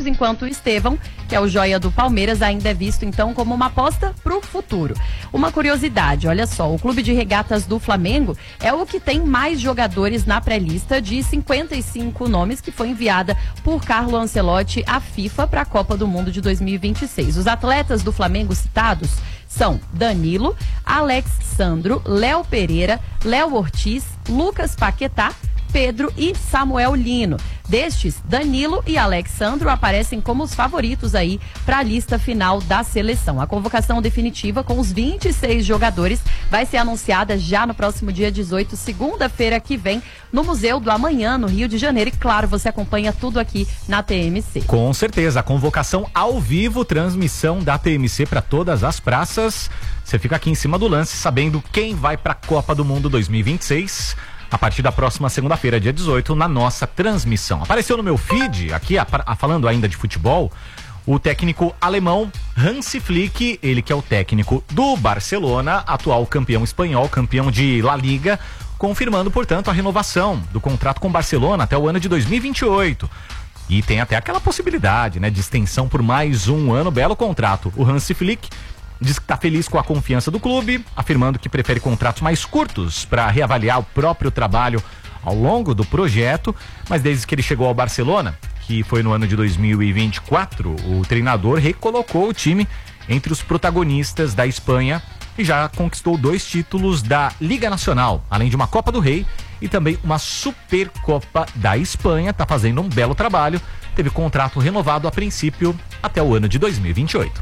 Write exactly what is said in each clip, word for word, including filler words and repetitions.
Santos, enquanto o Estevão, que é o joia do Palmeiras, ainda é visto então como uma aposta para o futuro. Uma curiosidade, olha só, o Clube de Regatas do Flamengo é o que tem mais jogadores na pré-lista de cinquenta e cinco nomes que foi enviada por Carlo Ancelotti à FIFA para a Copa do Mundo de dois mil e vinte e seis. Os atletas do Flamengo citados são Danilo, Alex Sandro, Léo Pereira, Léo Ortiz, Lucas Paquetá, Pedro e Samuel Lino. Destes, Danilo e Alexandro aparecem como os favoritos aí para a lista final da seleção. A convocação definitiva com os vinte e seis jogadores vai ser anunciada já no próximo dia dezoito, segunda-feira que vem, no Museu do Amanhã, no Rio de Janeiro. E claro, você acompanha tudo aqui na T M C. Com certeza, a convocação ao vivo, transmissão da T M C para todas as praças. Você fica aqui em cima do lance, sabendo quem vai para a Copa do Mundo dois mil e vinte e seis. A partir da próxima segunda-feira, dia dezoito, na nossa transmissão. Apareceu no meu feed, aqui, a, a, falando ainda de futebol, o técnico alemão Hansi Flick, ele que é o técnico do Barcelona, atual campeão espanhol, campeão de La Liga, confirmando, portanto, a renovação do contrato com o Barcelona até o ano de dois mil e vinte e oito. E tem até aquela possibilidade, né, de extensão por mais um ano, belo contrato. O Hansi Flick diz que está feliz com a confiança do clube, afirmando que prefere contratos mais curtos para reavaliar o próprio trabalho ao longo do projeto, mas desde que ele chegou ao Barcelona, que foi no ano de dois mil e vinte e quatro, o treinador recolocou o time entre os protagonistas da Espanha e já conquistou dois títulos da Liga Nacional, além de uma Copa do Rei e também uma Supercopa da Espanha. Está fazendo um belo trabalho, teve contrato renovado a princípio até o ano de dois mil e vinte e oito.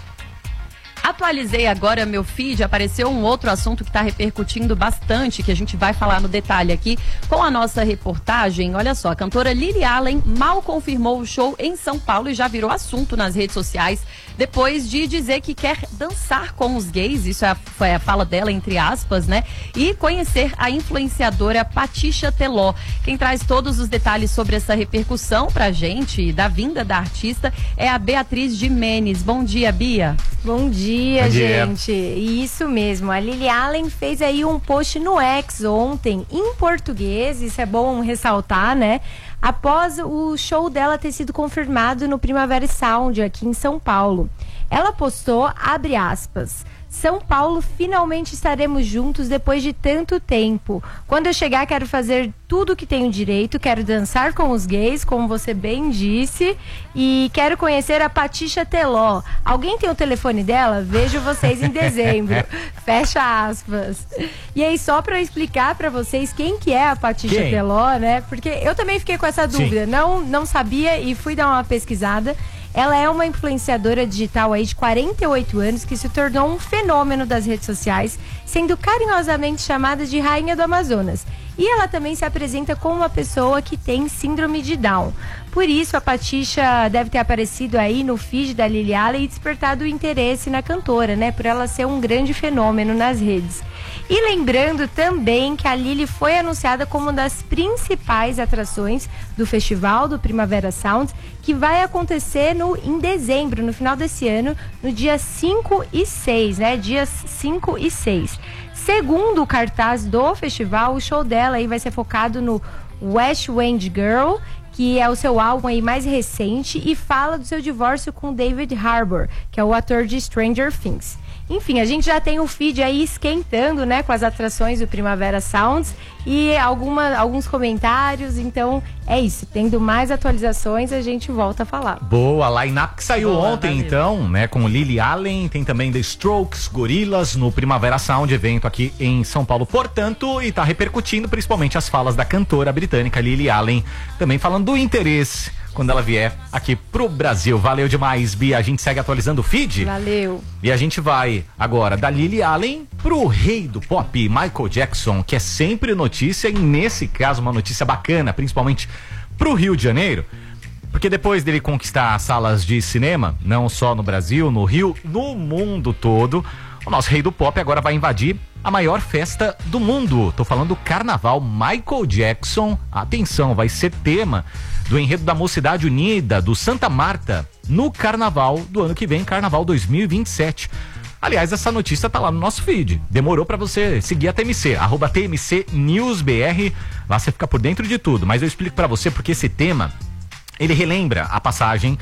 Atualizei agora meu feed, apareceu um outro assunto que está repercutindo bastante, que a gente vai falar no detalhe aqui com a nossa reportagem. Olha só, a cantora Lily Allen mal confirmou o show em São Paulo e já virou assunto nas redes sociais, depois de dizer que quer dançar com os gays, isso é a, foi a fala dela, entre aspas, né? E conhecer a influenciadora Patricia Teló. Quem traz todos os detalhes sobre essa repercussão pra gente, da vinda da artista, é a Beatriz Jimenez. Bom dia, Bia. Bom dia, Bom dia, gente. Isso mesmo, a Lily Allen fez aí um post no X ontem, em português, isso é bom ressaltar, né? Após o show dela ter sido confirmado no Primavera Sound, aqui em São Paulo. Ela postou, abre aspas, São Paulo, finalmente estaremos juntos depois de tanto tempo. Quando eu chegar, quero fazer tudo que tenho direito, quero dançar com os gays, como você bem disse, e quero conhecer a Patricia Teló. Alguém tem o telefone dela? Vejo vocês em dezembro. Fecha aspas. E aí, só para explicar para vocês quem que é a Patricia Teló, né? Porque eu também fiquei com essa dúvida. Não, não sabia e fui dar uma pesquisada. Ela é uma influenciadora digital aí de quarenta e oito anos que se tornou um fenômeno das redes sociais, sendo carinhosamente chamada de Rainha do Amazonas. E ela também se apresenta como uma pessoa que tem síndrome de Down. Por isso, a Patricia deve ter aparecido aí no feed da Lily Allen e despertado o interesse na cantora, né? Por ela ser um grande fenômeno nas redes. E lembrando também que a Lily foi anunciada como uma das principais atrações do festival do Primavera Sound, que vai acontecer no, em dezembro, no final desse ano, no dia cinco e seis, né? Dias cinco e seis. Segundo o cartaz do festival, o show dela aí vai ser focado no West Wind Girl, que é o seu álbum aí mais recente e fala do seu divórcio com David Harbour, que é o ator de Stranger Things. Enfim, a gente já tem o feed aí esquentando, né, com as atrações do Primavera Sounds e alguma, alguns comentários, então é isso, tendo mais atualizações a gente volta a falar. Boa, line-up que saiu Boa, ontem, David. então, né, com Lily Allen, tem também The Strokes, Gorillaz no Primavera Sound, evento aqui em São Paulo, portanto, e tá repercutindo principalmente as falas da cantora britânica Lily Allen, também falando do interesse quando ela vier aqui pro Brasil. Valeu demais, Bia. A gente segue atualizando o feed. Valeu. E a gente vai agora da Lily Allen pro rei do pop, Michael Jackson, que é sempre notícia e nesse caso uma notícia bacana, principalmente pro Rio de Janeiro, porque depois dele conquistar salas de cinema, não só no Brasil, no Rio, no mundo todo, o nosso rei do pop agora vai invadir a maior festa do mundo. Tô falando do Carnaval. Michael Jackson, atenção, vai ser tema do enredo da Mocidade Unida, do Santa Marta, no Carnaval do ano que vem, Carnaval dois mil e vinte e sete. Aliás, essa notícia tá lá no nosso feed. Demorou pra você seguir a T M C, arroba T M C News B R. Lá você fica por dentro de tudo. Mas eu explico pra você porque esse tema, ele relembra a passagem